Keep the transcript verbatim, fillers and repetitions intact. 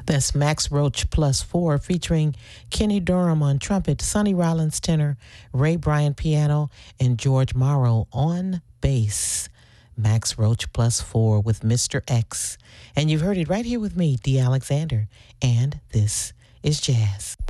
That's Max Roach Plus Four, featuring Kenny Durham on trumpet, Sonny Rollins tenor, Ray Bryant piano, and George Morrow on bass. Max Roach Plus Four with Mister X. And you've heard it right here with me, Dee Alexander. And this is Jazz.